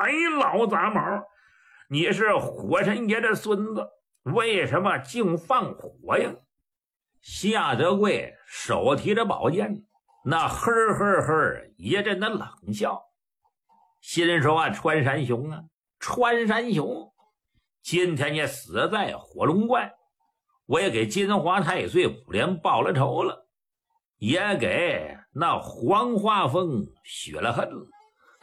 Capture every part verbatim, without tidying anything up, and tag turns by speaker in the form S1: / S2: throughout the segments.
S1: 哎，老杂毛，你是火神爷的孙子，为什么竟放火呀？夏德贵手提着宝剑，那呵呵呵一阵的冷笑，心说啊，穿山熊啊，穿山熊，今天你死在火龙关，我也给金华太岁五连报了仇了，也给那黄花峰雪了恨了。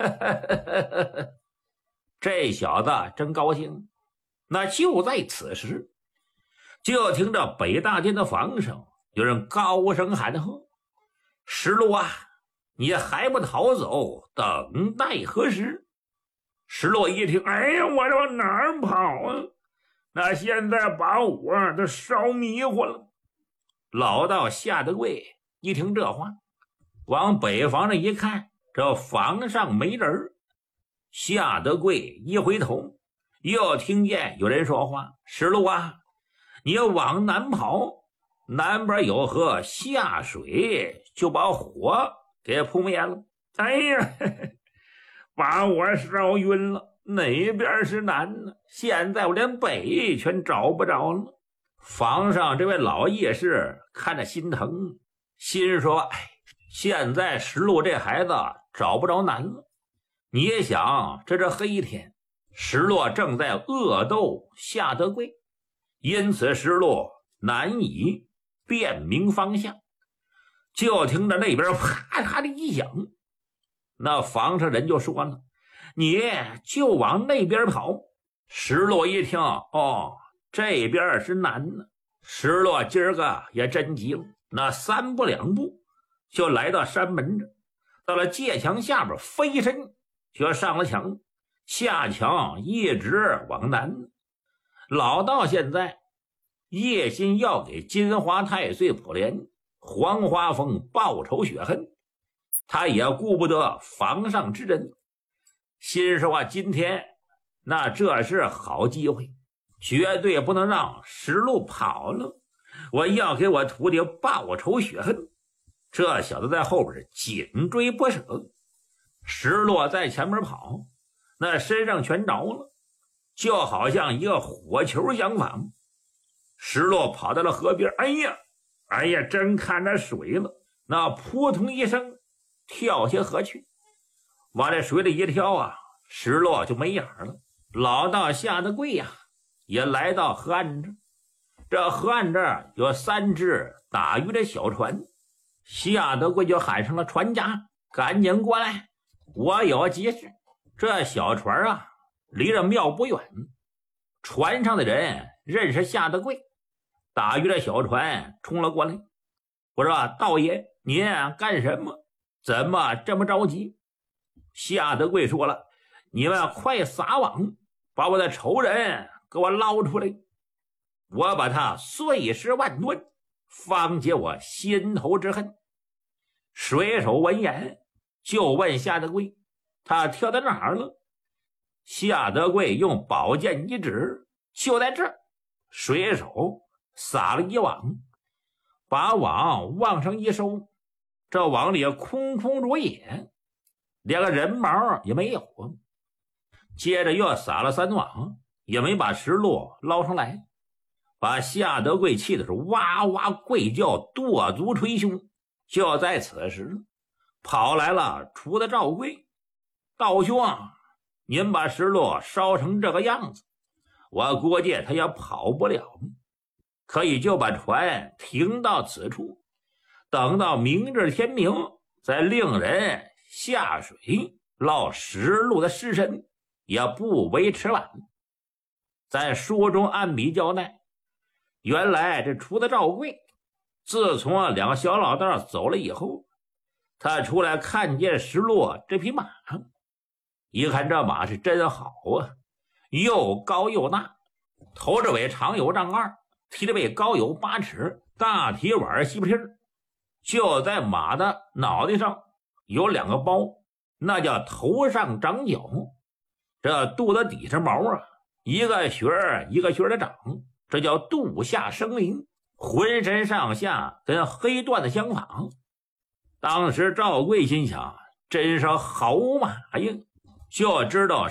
S1: 这小子真高兴。那就在此时，就听着北大殿的房上有人高声喊喝：石路啊，你还不逃走，等待何时？石路一听，哎呀，我这往哪儿跑啊？那现在把我都烧迷糊了。老道夏德贵一听这话，往北房上一看，这房上没人。夏德贵一回头，又听见有人说话：石路啊，你往南跑，南边有河下水，就把火给扑灭了。哎呀，把我烧晕了，哪边是南呢？现在我连北全找不着了。房上这位老义士看着心疼，心说：哎，现在石路这孩子找不着南了。你也想，这是黑天，石路正在恶斗夏德贵，因此石路难以辨明方向。就听着那边啪嚓的一响，那房上人就说了：你就往那边跑。石路一听，哦，这边是南呢。石路今儿个也真急了，那三步两步就来到山门这，到了界墙下边，飞身就上了墙，下墙一直往南。老道现在一心要给金华太岁普莲黄花峰报仇雪恨，他也顾不得房上之人，心说啊，今天那这是好机会，绝对不能让石路跑了，我要给我徒弟报仇雪恨。这小子在后边紧追不舍，石路在前面跑，那身上全着了，就好像一个火球相仿。石路跑到了河边，哎呀哎呀，真看着水了，那扑通一声跳下河去，往这水里一跳啊，石路就没影了。老道夏德贵呀、啊，也来到河岸这，这河岸这儿有三只打鱼的小船，夏德贵就喊上了船家：赶紧过来，我有急事。这小船啊，离着庙不远，船上的人认识夏德贵，打鱼的小船冲了过来。我说：道爷，您干什么？怎么这么着急？夏德贵说了：你们快撒网，把我的仇人给我捞出来，我把他碎尸万段，方解我心头之恨。水手闻言就问夏德贵：他跳到哪儿了？夏德贵用宝剑一指：就在这儿。水手撒了一网，把网往上一收，这网里空空如也，连个人毛也没有。接着又撒了三网，也没把石路捞上来，把夏德贵气的是哇哇跪叫，跺足捶胸。就在此时，跑来了厨子赵贵：道兄，您把石路烧成这个样子，我估计他也跑不了，可以就把船停到此处，等到明日天明，再令人下水捞石路的尸身，也不为迟晚。在书中按笔交代，原来这厨子赵贵自从两个小老道走了以后，他出来看见石路这匹马，一看这马是真好啊，又高又大，头着尾长有丈二，蹄着尾高有八尺，大蹄碗细不皮儿。就在马的脑袋上有两个包，那叫头上长角，这肚子底下毛啊，一个穴儿一个穴儿的长，这叫肚下生鳞，浑身上下跟黑缎子相仿。当时赵贵心想，真是好马呀，就知道